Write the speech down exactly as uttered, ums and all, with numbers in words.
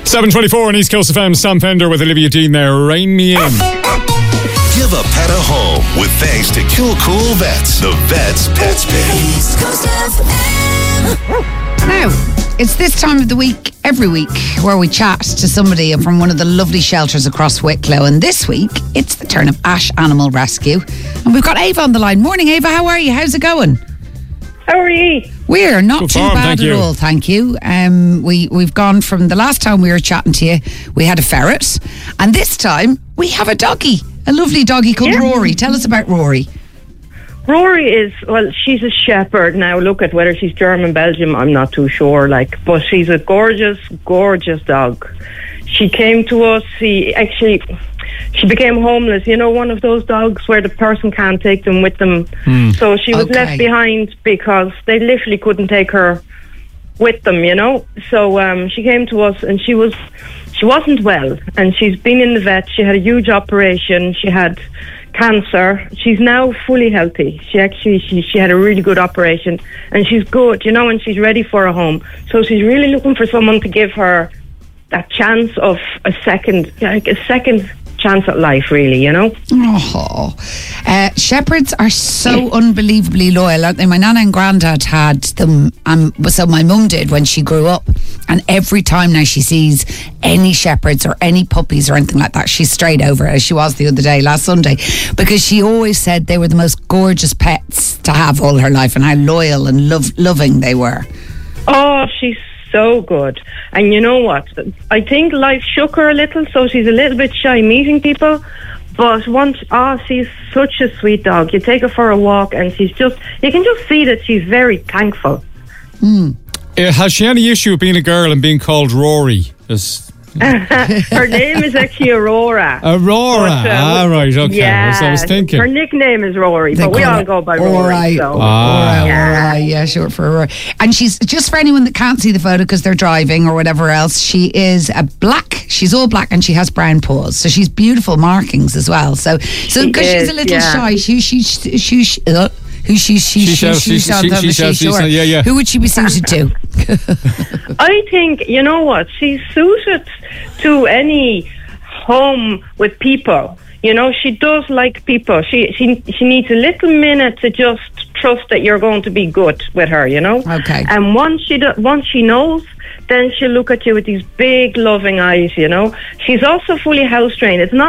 seven twenty-four on East Coast F M. Sam Fender with Olivia Dean there. Rein me in. Give a pet a home with thanks to Cool Cool Vets. The Vets Pets Pick. East Coast F M. Now, it's this time of the week, every week, where we chat to somebody from one of the lovely shelters across Wicklow. And this week, it's the turn of Ash Animal Rescue. And we've got Ava on the line. Morning, Ava. How are you? How's it going? How are you? We're not Good too form, bad thank at you. all, thank you. Um, we, we've gone from the last time we were chatting to you, we had a ferret. And this time, we have a doggy. A lovely doggy called Yeah. Rory. Tell us about Rory. Rory is, well, she's a shepherd. Now, look at whether she's German, Belgium, I'm not too sure, like, but she's a gorgeous, gorgeous dog. She came to us, she actually, she became homeless. You know, one of those dogs where the person can't take them with them. Mm. So she was Okay. left behind because they literally couldn't take her with them, you know. So um, she came to us and she was, she wasn't well. And she's been in the vet. She had a huge operation. She had cancer. She's now fully healthy. She actually she, she had a really good operation and she's good, you know, and she's ready for a home. So she's really looking for someone to give her that chance of a second, like a second chance at life, really, you know. Oh, uh, shepherds are so unbelievably loyal, aren't they? My nana and granddad had them, um, so my mum did when she grew up. And every time now she sees any shepherds or any puppies or anything like that, she's straight over, as she was the other day, last Sunday, because she always said they were the most gorgeous pets to have all her life and how loyal and love, loving they were. Oh, she's so good. And you know what? I think life shook her a little, so she's a little bit shy meeting people. But once, oh, she's such a sweet dog. You take her for a walk and she's just, you can just see that she's very thankful. Mm. Uh, has she any issue with being a girl and being called Rory? As Her name is actually Aurora. Aurora. But, uh, ah, right, okay. Yeah, That's what I was thinking. her nickname is Rory, They but we call all her go by Rory. Rory. So. Ah. Aurora, Yeah. Aurora, yeah, short for Aurora. And she's, just for anyone that can't see the photo because they're driving or whatever else, she is a black, she's all black and she has brown paws. So she's beautiful markings as well. So, so She because she's is, a little yeah. shy, she, she, she, she, she uh, who she, she, She she, shall, she, she- shall, she- have she a shall, she, she sure. shall, yeah, yeah. Who would she be suited to? I think, you know what, she's suited to any home with people. You know, she does like people. She she she needs a little minute to just trust that you're going to be good with her, you know? Okay. And once she do, once she knows, then she'll look at you with these big loving eyes, you know? She's also fully house trained. It's not